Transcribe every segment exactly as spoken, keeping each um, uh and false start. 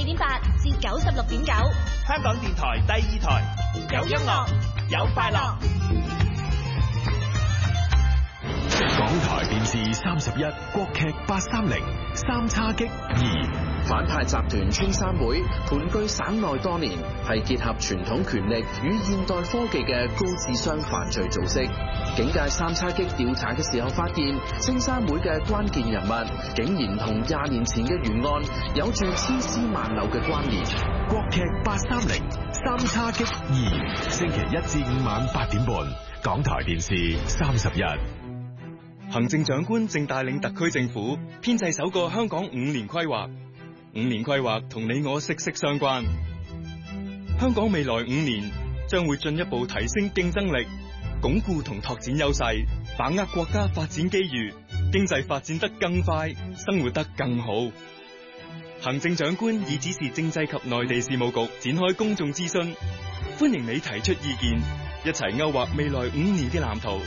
點八至九十六點九， 香港電台第二台，有音樂，有快樂。 港台電視三十一，國劇八三零，三叉戟二。 反派集團青山會盤踞省內多年，係結合傳統權力與現代科技嘅高智商犯罪組織。警界三叉戟調查嘅時候發現，青山會嘅關鍵人物竟然同廿年前嘅懸案有住千絲萬縷嘅關聯。 國劇八三零，三叉戟二，星期一至五晚八點半，港台電視三十一。 行政長官正帶領特區政府編製首個香港五年規劃。五年規劃同你我息息相關。香港未來五年將會進一步提升競爭力，鞏固同拓展優勢，把握國家發展機遇，經濟發展得更快，生活得更好。行政長官已指示政制及內地事務局展開公眾諮詢，歡迎你提出意見，一齊勾畫未來五年嘅藍圖。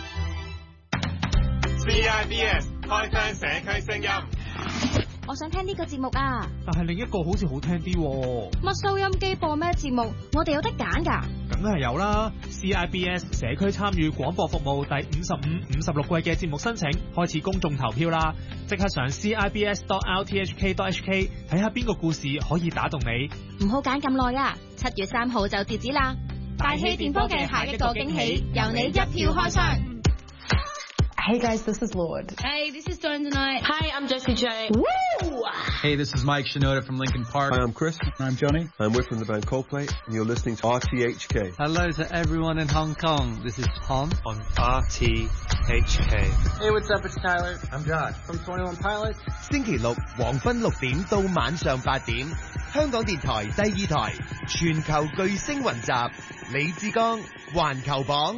C I B S 開箱社區聲音。 我想聽呢個節目啊， 但係另一個好似好聽啲。 乜收音機播咩節目？我哋有得揀噶？ 梗係有啦 ！C I B S 社區參與廣播服務第五十五、五十六季嘅節目申請開始公眾投票啦！即刻上 C I B S dot R T H K dot H K 睇下邊個故事可以打動你。 唔好揀咁耐啊！七月三號就截止啦！大氣電波嘅下一個驚喜，由你一票開箱。 Hey guys, this is Lord. Hey, this is Dawn tonight. Hi, I'm Jessie J. Woo! Hey, this is Mike Shinoda from Linkin Park. Hi, I'm Chris. I'm Johnny. I'm Whit from the band Coldplay, and you're listening to R T H K. Hello to everyone in Hong Kong. This is Tom on R T H K. Hey, what's up? It's Tyler. I'm Josh from twenty-one Pilots. 星期六黃昏六點到晚上八點，香港電台第二台全球巨星雲集，李志剛環球榜。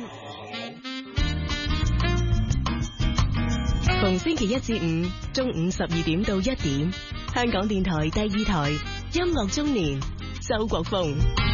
逢星期一至五中午十二點到一點，香港電台第二台音樂中年，周國峰。